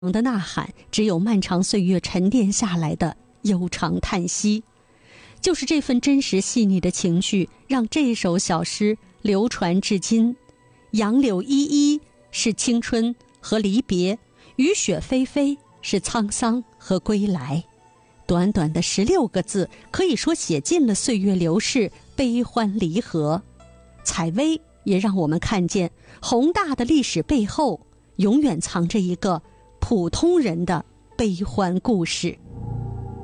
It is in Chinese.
的呐喊，只有漫长岁月沉淀下来的悠长叹息。就是这份真实细腻的情绪，让这首小诗流传至今。杨柳依依是青春和离别，雨雪霏霏是沧桑和归来。短短的16个字，可以说写尽了岁月流逝、悲欢离合。采薇也让我们看见，宏大的历史背后，永远藏着一个普通人的悲欢故事。